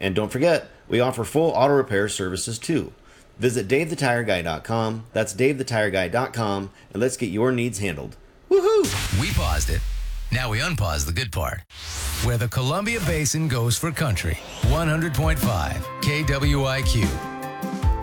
And don't forget, we offer full auto repair services too. Visit DaveTheTireGuy.com. That's DaveTheTireGuy.com, and let's get your needs handled. Woohoo! We paused it. Now we unpause the good part. Where the Columbia Basin goes for country. 100.5 KWIQ.